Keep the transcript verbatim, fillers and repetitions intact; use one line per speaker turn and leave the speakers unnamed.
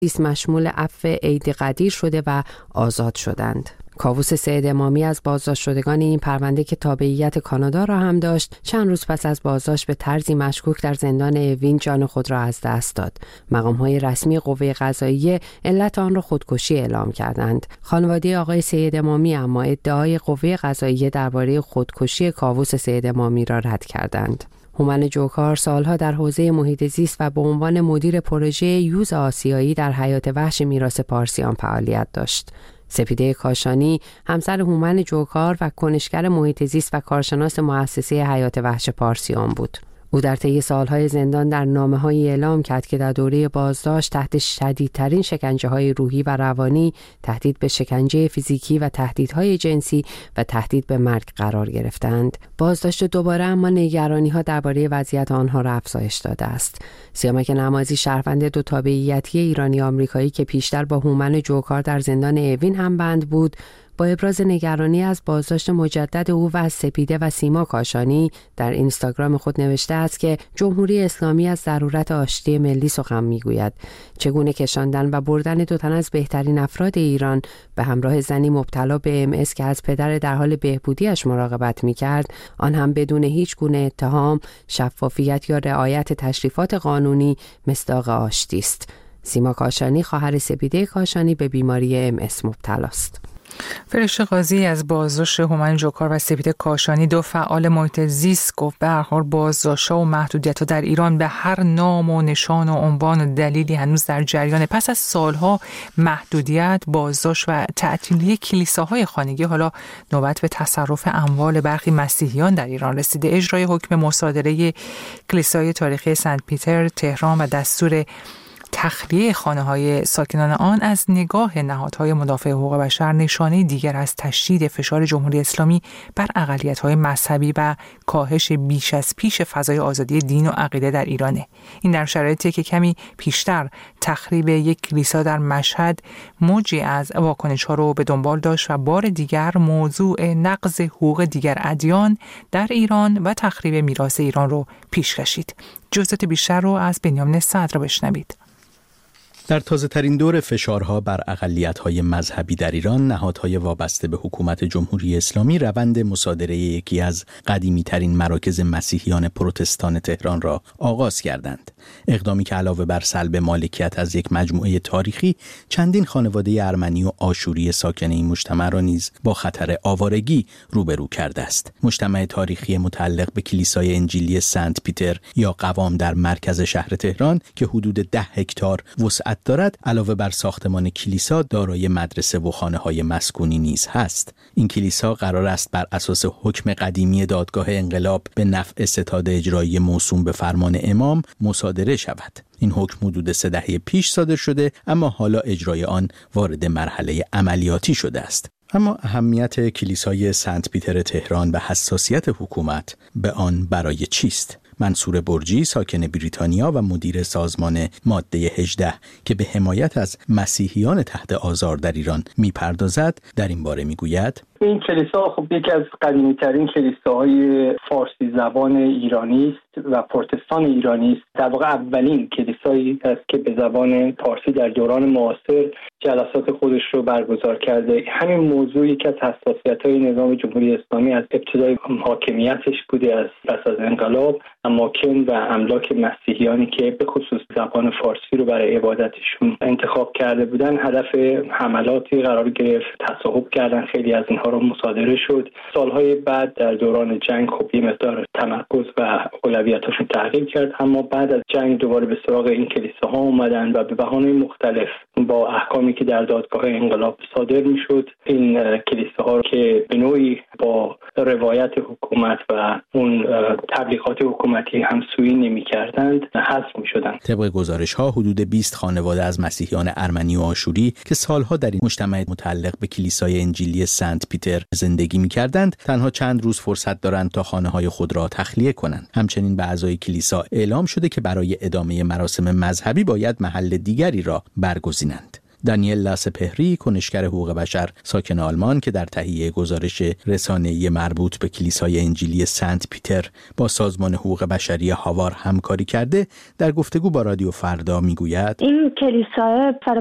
مشمول عفو عید قدیر شده و آزاد شدند. کاووس سید امامی از بازداشت شدگان این پرونده که تابعیت کانادا را هم داشت، چند روز پس از بازداشت به طرزی مشکوک در زندان اوین جان خود را از دست داد. مقام‌های رسمی قوه قضاییه علت آن را خودکشی اعلام کردند. خانواده آقای سید امامی اما ادعای قوه قضاییه درباره خودکشی کاووس سید امامی را رد کردند. هومن جوکار سالها در حوزه محیط زیست و به عنوان مدیر پروژه یوز آسیایی در حیات وحش میراث پارسیان فعالیت داشت. سپیده کاشانی همسر هومن جوکار و کنشگر محیط زیست و کارشناس مؤسسه حیات وحش پارسیان بود. او در طی سالهای زندان در نامه‌هایی اعلام کرد که در دوره بازداشت تحت شدیدترین شکنجه‌های روحی و روانی، تهدید به شکنجه فیزیکی و تهدیدهای جنسی و تهدید به مرگ قرار گرفتند. بازداشت دوباره اما نگرانی‌ها درباره وضعیت آنها را افزایش داده است. سیامک نمازی شهروند دو تابعیتی ایرانی آمریکایی که پیشتر با هومن جوکار در زندان اوین هم بند بود، با ابراز نگرانی از بازداشت مجدد او و از سپیده و سیما کاشانی در اینستاگرام خود نوشته است که جمهوری اسلامی از ضرورت آشتی ملی سخن میگوید. چگونه کشاندن و بردن دو تن از بهترین افراد ایران به همراه زنی مبتلا به ام اس که از پدر در حال بهبودیش مراقبت میکرد، آن هم بدون هیچ گونه اتهام، شفافیت یا رعایت تشریفات قانونی، مصداق آشتی است. سیما کاشانی خواهر سپیده کاشانی به بیماری ام اس مبتلا است.
فرشته قاضی از بازداشت هومن جوکار و سپیده کاشانی، دو فعال محیط زیست، گفت به هر حال بازداشت‌ها و محدودیت‌ها در ایران به هر نام و نشان و عنوان و دلیلی هنوز در جریانه. پس از سالها محدودیت، بازداشت و تعطیلی کلیساهای خانگی، حالا نوبت به تصرف اموال برخی مسیحیان در ایران رسیده. اجرای حکم مصادره کلیسای تاریخی سنت پیتر تهران و دستور تخلیه خانه‌های ساکنان آن از نگاه نهادهای مدافع حقوق بشر نشانه دیگر از تشدید فشار جمهوری اسلامی بر اقلیت‌های مذهبی و کاهش بیش از پیش فضای آزادی دین و عقیده در ایرانه. این در شرایطی که کمی پیشتر تخریب یک کلیسا در مشهد موجی از واکنش‌ها رو به دنبال داشت و بار دیگر موضوع نقض حقوق دیگر ادیان در ایران و تخریب میراث ایران رو پیش کشید. جزئیات بیشتر رو از بنیامین صدر بشنوید.
در تازه‌ترین دور فشارها بر اقلیت‌های مذهبی در ایران، نهادهای وابسته به حکومت جمهوری اسلامی روند مصادره یکی از قدیمی‌ترین مراکز مسیحیان پروتستان تهران را آغاز کردند. اقدامی که علاوه بر سلب مالکیت از یک مجموعه تاریخی، چندین خانواده ارمنی و آشوری ساکن این مجتمع را نیز با خطر آوارگی روبرو کرده است. مجتمع تاریخی متعلق به کلیسای انجیلی سنت پیتر یا قوام در مرکز شهر تهران که حدود ده هکتار وسعت دارد، علاوه بر ساختمان کلیسا دارای مدرسه و خانه‌های مسکونی نیز هست. این کلیسا قرار است بر اساس حکم قدیمی دادگاه انقلاب به نفع ستاد اجرایی موسوم به فرمان امام مصادره شود. این حکم حدود سه دهه پیش صادر شده، اما حالا اجرای آن وارد مرحله عملیاتی شده است. اما اهمیت کلیسای سنت پیتر تهران و حساسیت حکومت به آن برای چیست؟ منصور برجی، ساکن بریتانیا و مدیر سازمان ماده هجده که به حمایت از مسیحیان تحت آزار در ایران میپردازد، در این باره میگوید:
این کلیسا خب یکی از قدیمی‌ترین کلیساهای فارسی زبان ایرانی است و پروتستان ایرانی است. در واقع اولین کلیسایی است که به زبان فارسی در دوران معاصر جلسات خودش رو برگزار کرده. همین موضوع یکی از حساسیت‌های نظام جمهوری اسلامی از ابتدای حاکمیتش بوده، از پس از انقلاب اماکن و املاک مسیحیانی که به خصوص زبان فارسی رو برای عبادتشون انتخاب کرده بودن هدف حملاتی قرار گرفت. تصاحب کردن، خیلی از اینها رو مصادره شد. سالهای بعد در دوران جنگ خب یه مقدار تمرکز و اولویتاشون تغییر کرد، اما بعد از جنگ دوباره به سراغ این کلیساها اومدن و به بهانه‌های مختلف با احکامی که در دادگاه انقلاب صادر میشد این کلیساها رو که به نوعی با روایت حکومت و اون تبلیغات حکومتی همسویی نمی‌کردند حذف می‌شدند.
طبق گزارش‌ها حدود بیست خانواده از مسیحیان ارمنی و آشوری که سالها در این مجتمع متعلق به کلیسای انجیلی سنت پیتر زندگی می‌کردند، تنها چند روز فرصت دارند تا خانه‌های خود را تخلیه کنند. همچنین به اعضای کلیسا اعلام شده که برای ادامه مراسم مذهبی باید محل دیگری را برگزینند. دانیل لاسپهری، کنشگر حقوق بشر ساکن آلمان که در تهیه گزارش رسانه‌ای مربوط به کلیسای انجیلی سنت پیتر با سازمان حقوق بشری هاوار همکاری کرده، در گفتگو با رادیو فردا میگوید
این کلیسا